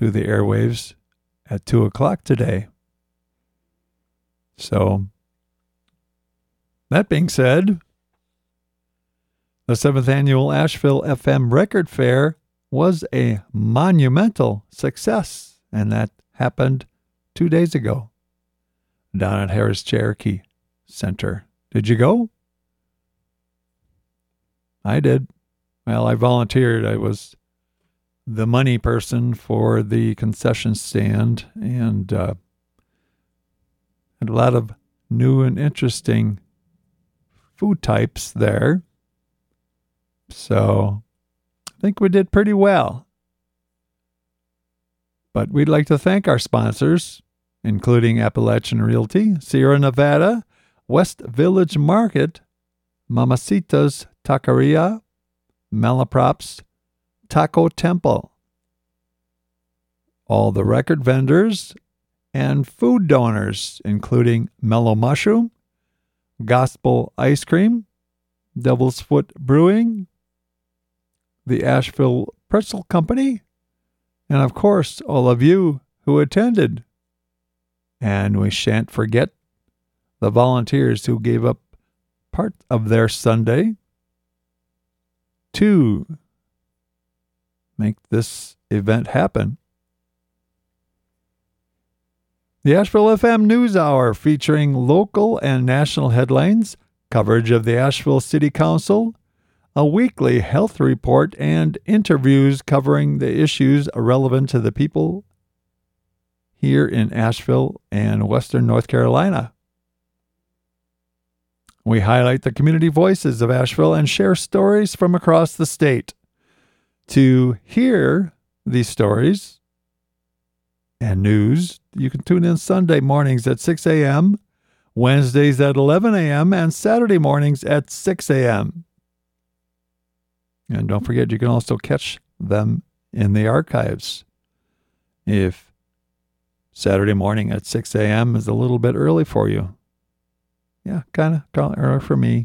to the airwaves at 2 o'clock today. So, that being said, the 7th annual Asheville FM Record Fair was a monumental success, and that happened 2 days ago down at Harris Cherokee Center. Did you go? I did. Well, I volunteered. I was the money person for the concession stand, and had a lot of new and interesting food types there. So I think we did pretty well. But we'd like to thank our sponsors, including Appalachian Realty, Sierra Nevada, West Village Market, Mamacita's Taqueria, Malaprops, Taco Temple, all the record vendors, and food donors, including Mellow Mushroom, Gospel Ice Cream, Devil's Foot Brewing, the Asheville Pretzel Company, and of course, all of you who attended. And we shan't forget the volunteers who gave up part of their Sunday to make this event happen. The Asheville FM News Hour, featuring local and national headlines, coverage of the Asheville City Council, a weekly health report, and interviews covering the issues relevant to the people here in Asheville and Western North Carolina. We highlight the community voices of Asheville and share stories from across the state. To hear these stories and news, you can tune in Sunday mornings at 6 a.m., Wednesdays at 11 a.m., and Saturday mornings at 6 a.m. And don't forget, you can also catch them in the archives. If Saturday morning at 6 a.m. is a little bit early for you. Yeah, kind of early for me.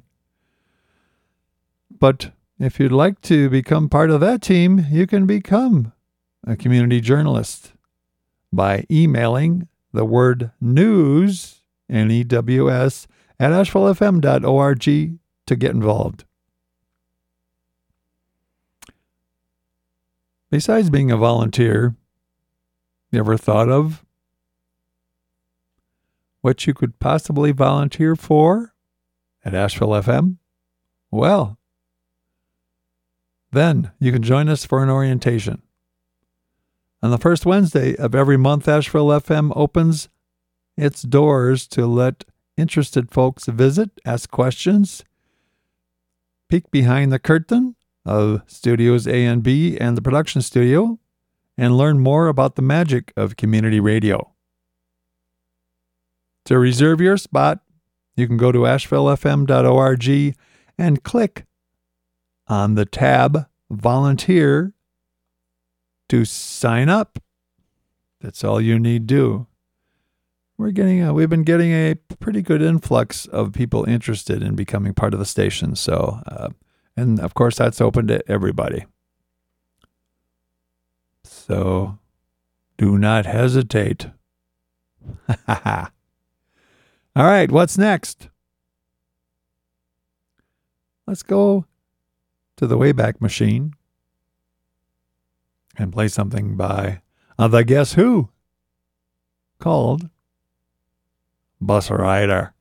But if you'd like to become part of that team, you can become a community journalist by emailing the word news, N-E-W-S, at ashevillefm.org to get involved. Besides being a volunteer, you ever thought of what you could possibly volunteer for at Asheville FM? Well, then you can join us for an orientation. On the first Wednesday of every month, Asheville FM opens its doors to let interested folks visit, ask questions, peek behind the curtain of Studios A and B and the production studio, and learn more about the magic of community radio. To reserve your spot, you can go to ashevillefm.org and click on the tab Volunteer to sign up. That's all you need to do. We've been getting a pretty good influx of people interested in becoming part of the station. So, and of course, that's open to everybody. So, do not hesitate. All right, what's next? Let's go to the Wayback Machine and play something by the Guess Who called Bus Rider.